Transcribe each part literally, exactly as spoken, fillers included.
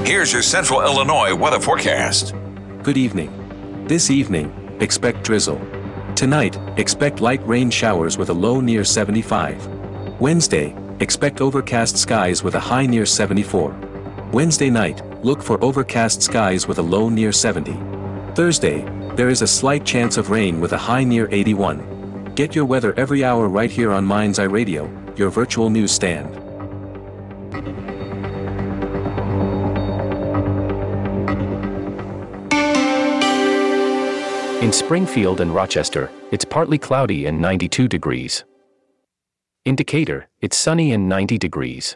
here's your Central Illinois weather forecast. Good evening. This evening, expect drizzle. Tonight, expect light rain showers with a low near seventy-five. Wednesday, expect overcast skies with a high near seventy-four. Wednesday night, look for overcast skies with a low near seventy. Thursday, there is a slight chance of rain with a high near eighty-one. Get your weather every hour right here on Mind's Eye Radio, your virtual news stand. In Springfield and Rochester, it's partly cloudy and ninety-two degrees. In Decatur, it's sunny and ninety degrees.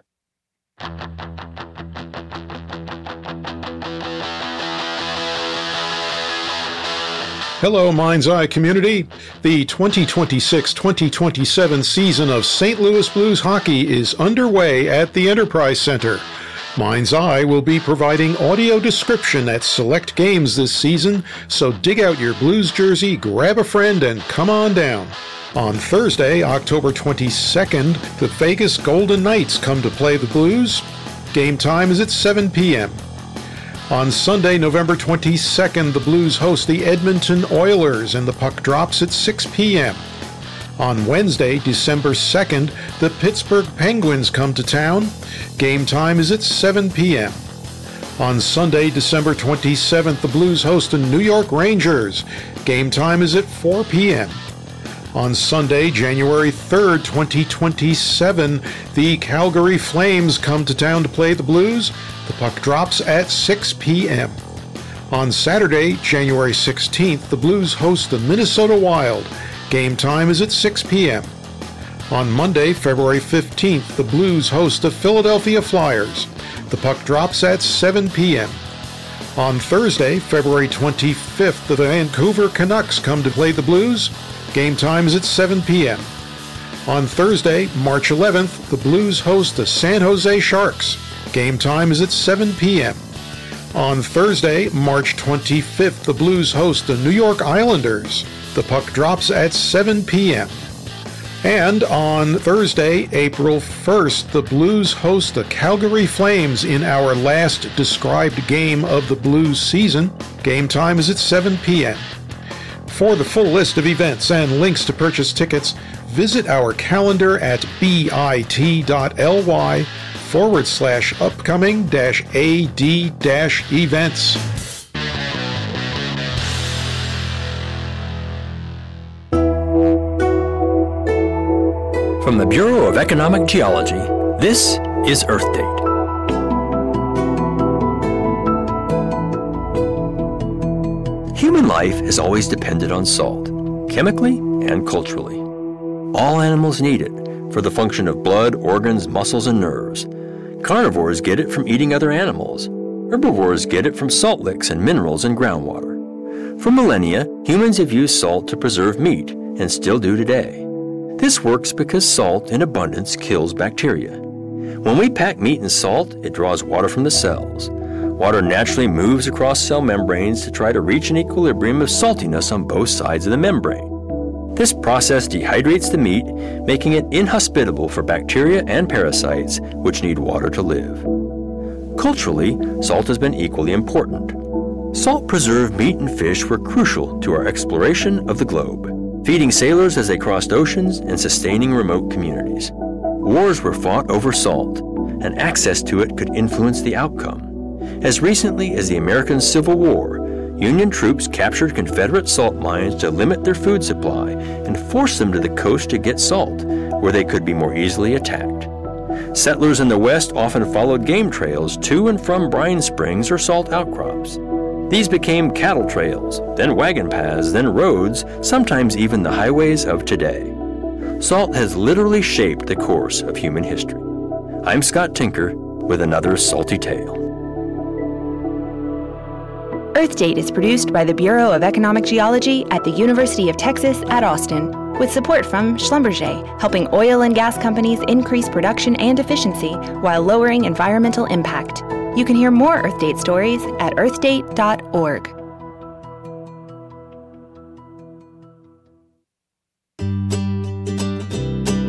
Hello, Mind's Eye community. The twenty twenty-six twenty twenty-seven season of Saint Louis Blues hockey is underway at the Enterprise Center. Mind's Eye will be providing audio description at select games this season, so dig out your Blues jersey, grab a friend, and come on down. On Thursday, October twenty-second, the Vegas Golden Knights come to play the Blues. Game time is at seven p.m. On Sunday, November twenty-second, the Blues host the Edmonton Oilers, and the puck drops at six p.m. On Wednesday, December second, the Pittsburgh Penguins come to town. Game time is at seven p.m. On Sunday, December twenty-seventh, the Blues host the New York Rangers. Game time is at four p.m. On Sunday, January third, twenty twenty-seven, the Calgary Flames come to town to play the Blues. The puck drops at six p.m. On Saturday, January sixteenth, the Blues host the Minnesota Wild. Game time is at six p.m. On Monday, February fifteenth, the Blues host the Philadelphia Flyers. The puck drops at seven p.m. On Thursday, February twenty-fifth, the Vancouver Canucks come to play the Blues. Game time is at seven p.m. On Thursday, March eleventh, the Blues host the San Jose Sharks. Game time is at seven p.m. On Thursday, March twenty-fifth, the Blues host the New York Islanders. The puck drops at seven p.m. And on Thursday, April first, the Blues host the Calgary Flames in our last described game of the Blues season. Game time is at seven p.m. For the full list of events and links to purchase tickets, visit our calendar at bit.ly forward slash upcoming dash AD dash events. From the Bureau of Economic Geology, this is Earth Date. Human life has always depended on salt, chemically and culturally. All animals need it for the function of blood, organs, muscles, and nerves. Carnivores get it from eating other animals. Herbivores get it from salt licks and minerals in groundwater. For millennia, humans have used salt to preserve meat, and still do today. This works because salt in abundance kills bacteria. When we pack meat in salt, it draws water from the cells. Water naturally moves across cell membranes to try to reach an equilibrium of saltiness on both sides of the membrane. This process dehydrates the meat, making it inhospitable for bacteria and parasites, which need water to live. Culturally, salt has been equally important. Salt-preserved meat and fish were crucial to our exploration of the globe, feeding sailors as they crossed oceans and sustaining remote communities. Wars were fought over salt, and access to it could influence the outcome. As recently as the American Civil War, Union troops captured Confederate salt mines to limit their food supply and forced them to the coast to get salt, where they could be more easily attacked. Settlers in the West often followed game trails to and from brine springs or salt outcrops. These became cattle trails, then wagon paths, then roads, sometimes even the highways of today. Salt has literally shaped the course of human history. I'm Scott Tinker with another salty tale. Earth Date is produced by the Bureau of Economic Geology at the University of Texas at Austin, with support from Schlumberger, helping oil and gas companies increase production and efficiency while lowering environmental impact. You can hear more Earth Date stories at earth date dot org.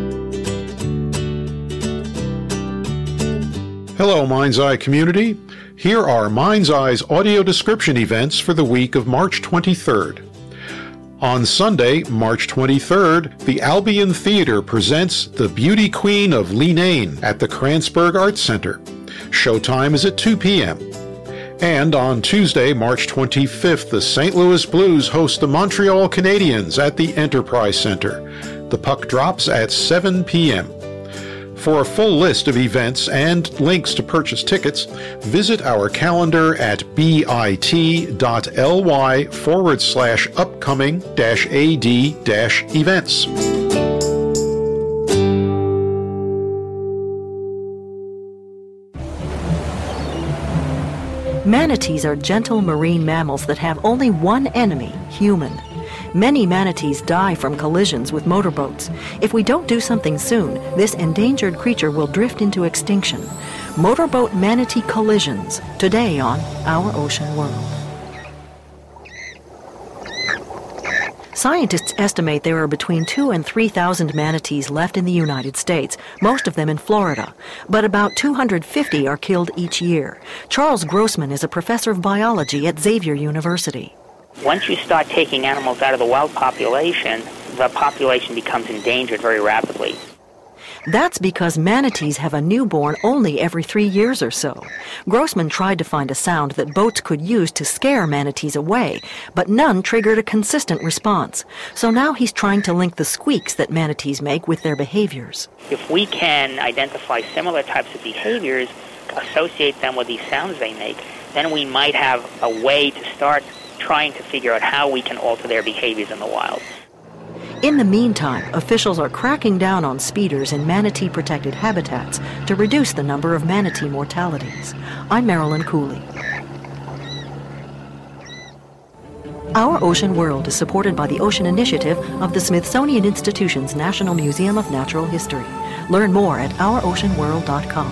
Hello, Mind's Eye community. Here are Mind's Eye's audio description events for the week of March twenty-third. On Sunday, March twenty-third, the Albion Theater presents The Beauty Queen of Leenane at the Kranzberg Arts Center. Showtime is at two p.m. And on Tuesday, March twenty-fifth, the Saint Louis Blues host the Montreal Canadiens at the Enterprise Center. The puck drops at seven p.m. For a full list of events and links to purchase tickets, visit our calendar at bit.ly forward slash upcoming dash ad dash events. Manatees are gentle marine mammals that have only one enemy, human. Many manatees die from collisions with motorboats. If we don't do something soon, this endangered creature will drift into extinction. Motorboat manatee collisions, today on Our Ocean World. Scientists estimate there are between two and three thousand manatees left in the United States, most of them in Florida. But about two hundred fifty are killed each year. Charles Grossman is a professor of biology at Xavier University. Once you start taking animals out of the wild population, the population becomes endangered very rapidly. That's because manatees have a newborn only every three years or so. Grossman tried to find a sound that boats could use to scare manatees away, but none triggered a consistent response. So now he's trying to link the squeaks that manatees make with their behaviors. If we can identify similar types of behaviors, associate them with these sounds they make, then we might have a way to start trying to figure out how we can alter their behaviors in the wild. In the meantime, officials are cracking down on speeders in manatee-protected habitats to reduce the number of manatee mortalities. I'm Marilyn Cooley. Our Ocean World is supported by the Ocean Initiative of the Smithsonian Institution's National Museum of Natural History. Learn more at our ocean world dot com.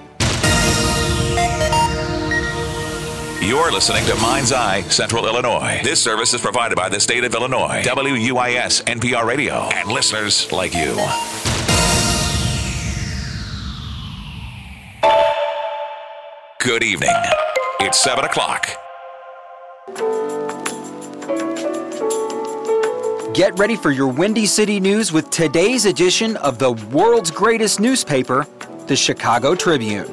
You're listening to Mind's Eye, Central Illinois. This service is provided by the state of Illinois, W U I S N P R Radio, and listeners like you. Good evening. It's seven o'clock. Get ready for your Windy City news with today's edition of the world's greatest newspaper, the Chicago Tribune.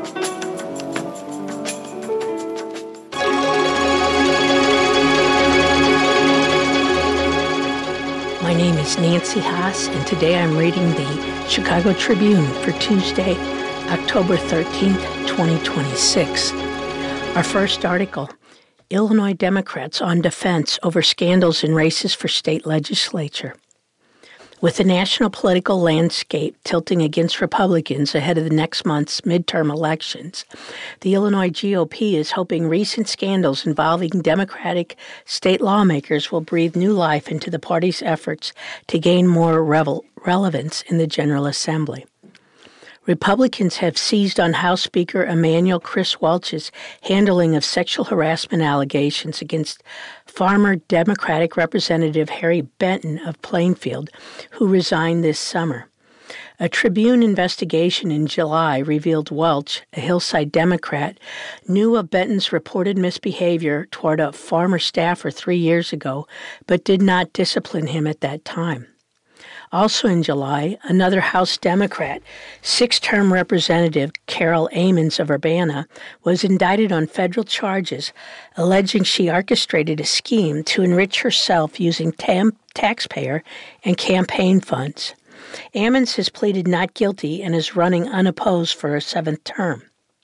My name is Nancy Haas, and today I'm reading the Chicago Tribune for Tuesday, October thirteenth, twenty twenty-six. Our first article, Illinois Democrats on defense over scandals in races for state legislature. With the national political landscape tilting against Republicans ahead of the next month's midterm elections, the Illinois G O P is hoping recent scandals involving Democratic state lawmakers will breathe new life into the party's efforts to gain more revel- relevance in the General Assembly. Republicans have seized on House Speaker Emanuel Chris Welch's handling of sexual harassment allegations against former Democratic Representative Harry Benton of Plainfield, who resigned this summer. A Tribune investigation in July revealed Welch, a Hillside Democrat, knew of Benton's reported misbehavior toward a former staffer three years ago, but did not discipline him at that time. Also in July, another House Democrat, six-term Representative Carol Amons of Urbana, was indicted on federal charges alleging she orchestrated a scheme to enrich herself using tam- taxpayer and campaign funds. Amons has pleaded not guilty and is running unopposed for a seventh term.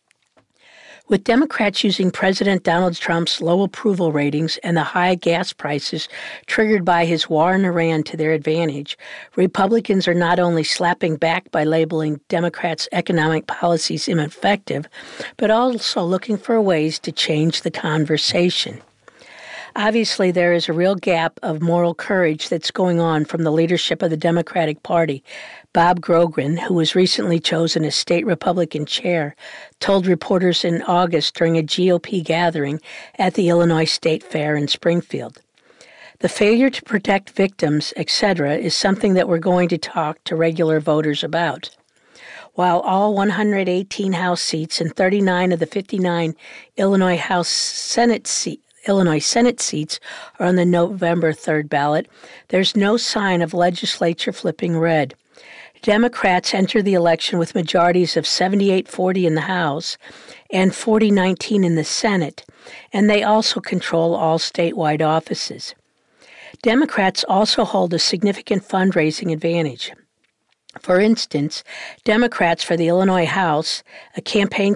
With Democrats using President Donald Trump's low approval ratings and the high gas prices triggered by his war in Iran to their advantage, Republicans are not only slapping back by labeling Democrats' economic policies ineffective, but also looking for ways to change the conversation. Obviously, there is a real gap of moral courage that's going on from the leadership of the Democratic Party. Bob Grogran, who was recently chosen as state Republican chair, told reporters in August during a G O P gathering at the Illinois State Fair in Springfield. The failure to protect victims, et cetera, is something that we're going to talk to regular voters about. while all one hundred eighteen House seats and thirty-nine of the fifty-nine Illinois House Senate seats Illinois Senate seats are on the November third ballot, there's no sign of legislature flipping red. Democrats enter the election with majorities of seventy-eight forty in the House and forty nineteen in the Senate, and they also control all statewide offices. Democrats also hold a significant fundraising advantage. For instance, Democrats for the Illinois House, a campaign